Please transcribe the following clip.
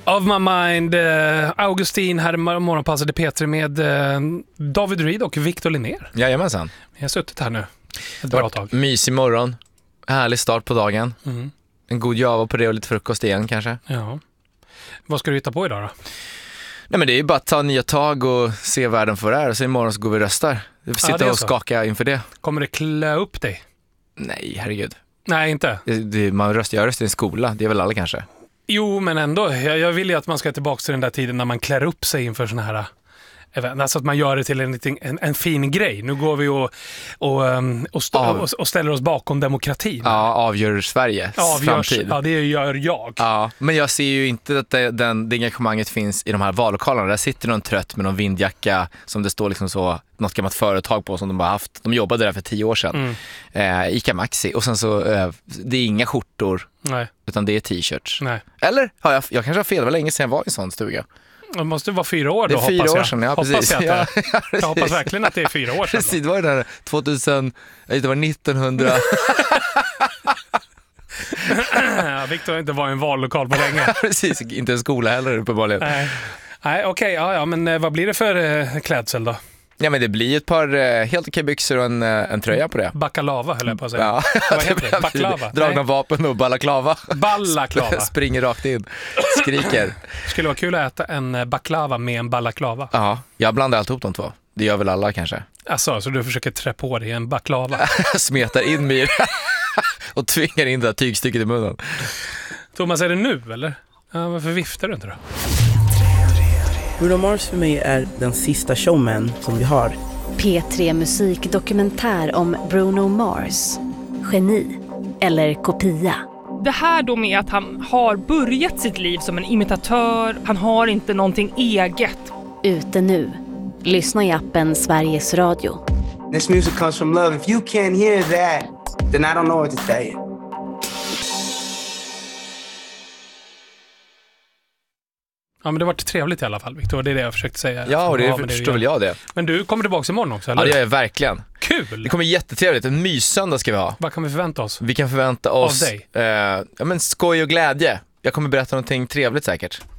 Of My Mind, Augustin här i morgonpassade P3 med David Reed och Victor Linnér. Jajamensan. Jag har suttit här nu ett bra tag. Mysig morgon, härlig start på dagen. En god java på det och lite frukost igen kanske. Ja. Vad ska du hitta på idag då? Nej, men det är ju bara att ta nya tag och se världen för det här. Och så imorgon så går vi och röstar. Vi får sitta och skaka inför det. Kommer det klä upp dig? Nej, herregud. Nej, inte. Jag röstar i en skola, det är väl alla kanske. Jo, men ändå. Jag vill ju att man ska tillbaka till den där tiden när man klär upp sig inför såna här event. Alltså att man gör det till en fin grej. Nu går vi och ställer oss bakom demokratin. Ja, avgör Sveriges framtid. Ja, det gör jag. Ja, men jag ser ju inte att det engagemanget finns i de här vallokalerna. Där sitter någon trött med någon vindjacka som det står liksom så, något gammalt företag på som de har haft. De jobbade där för 10 år sedan. Ica Maxi. Och sen så, det är inga skjortor. Nej. Utan det är t-shirts. Nej. Eller? Jag kanske har fel, det var länge sedan jag var i en sån stuga. Det måste vara 4 år då, hoppas jag. Det är 4 år sedan, ja, precis. Jag hoppas verkligen att det är 4 år sedan. Precis, det var det där 2000, det var 1900. Victor har inte varit i en vallokal på länge. Precis, inte en skola heller uppenbarligen. Nej, okej, ja, men vad blir det för klädsel då? Ja, men det blir ett par helt okej byxor och en tröja på det. Baklava höll jag på att säga. Ja. Vad heter det? Baklava? Dragna vapen och balaklava. Balaklava. Springer rakt in. Skriker. Skulle vara kul att äta en baklava med en balaklava. Ja, jag blandar allt ihop de två. Det gör väl alla kanske. Alltså, så du försöker trä på dig en baklava? Smetar in mig och tvingar in det här tygstycket i munnen. Thomas, är det nu eller? Ja, varför viftar du inte då? Bruno Mars för mig är den sista showman som vi har. P3 musikdokumentär om Bruno Mars. Geni eller kopia. Det här då med att han har börjat sitt liv som en imitatör. Han har inte någonting eget. Ute nu. Lyssna i appen Sveriges Radio. This music comes from love. If you can't hear that, then I don't know what to tell you. Ja, men det var trevligt i alla fall, Victor. Det är det jag försökte säga. Ja, och det förstår väl jag det. Men du kommer tillbaka imorgon också, eller? Ja, det gör jag verkligen. Kul! Det kommer jättetrevligt. En myssöndag ska vi ha. Vad kan vi förvänta oss? Vi kan förvänta oss av dig? Ja, men skoj och glädje. Jag kommer berätta någonting trevligt säkert.